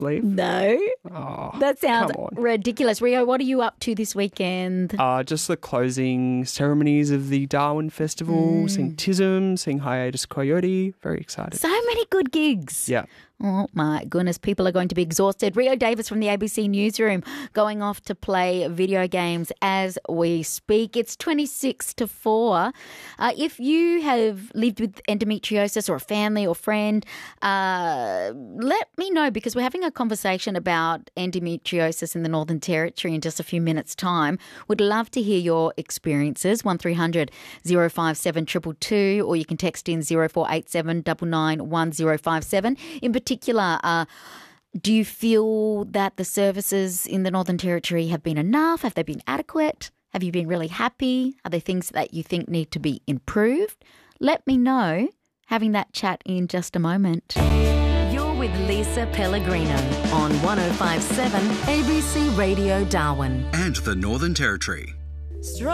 leave? No. Oh, That sounds come on. ridiculous. Rio, what are you up to this weekend? Just the closing ceremonies of the Darwin Festival, seeing Tism, seeing Hiatus Coyote. Very excited. So many good gigs. Yeah. Oh, my goodness. People are going to be exhausted. Rio Davis from the ABC Newsroom going off to play video games as we speak. It's 26-4. If you have lived with endometriosis or a family or friend, let me know, because we're having a conversation about endometriosis in the Northern Territory in just a few minutes' time. Would love to hear your experiences. 1300 057 222, or you can text in 0487 99 1057. In particular, do you feel that the services in the Northern Territory have been enough? Have they been adequate? Have you been really happy? Are there things that you think need to be improved? Let me know. Having that chat in just a moment. You're with Lisa Pellegrino on 105.7 ABC Radio Darwin and the Northern Territory.